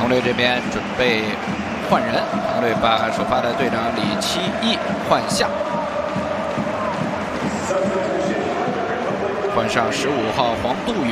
红队这边准备换人，红队把首发的队长李七义换下，换上15号黄杜允。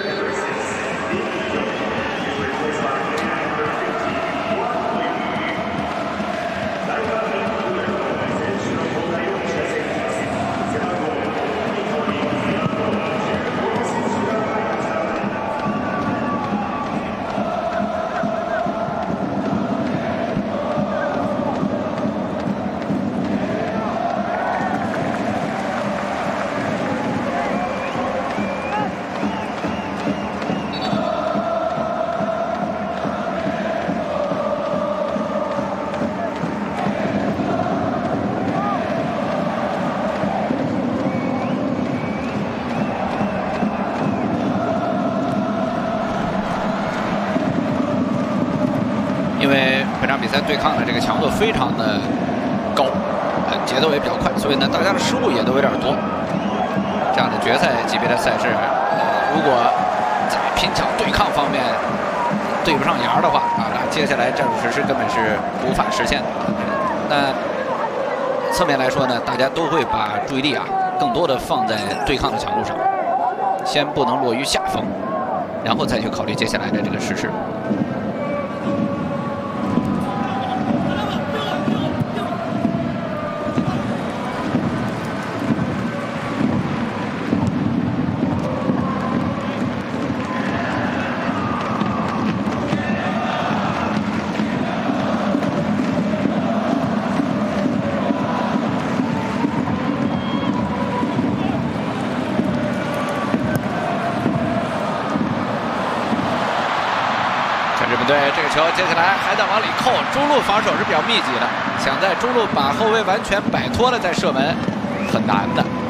因为本场比赛对抗的这个强度非常的高，节奏也比较快，所以呢，大家的失误也都有点多。这样的决赛级别的赛事，如果在拼抢对抗方面对不上眼的话那接下来战术实施根本是无法实现的。那侧面来说呢，大家都会把注意力更多的放在对抗的强度上，先不能落于下风，然后再去考虑接下来的这个实施。日本队这个球接下来还在往里扣，中路防守是比较密集的，想在中路把后卫完全摆脱了再射门很难的。